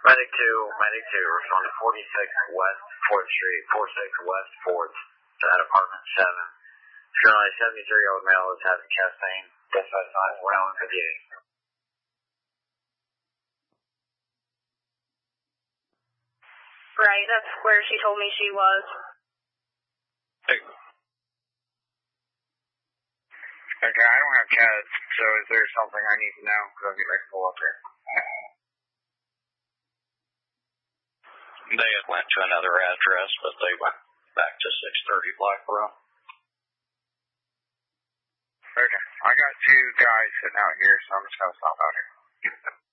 Medic 2, respond to 46 West 4th Street, 46 West 4th, at apartment 7. Currently, 73-year-old male is having chest pain. Dispatch signs 158. Right, that's where she told me she was. Hey. Okay, I don't have CADs, so is there something I need to know? Because I'll get ready to pull up here. They had went to another address, but they went back to 630 Blackboro. Okay, I got 2 guys sitting out here, so I'm just going to stop out here.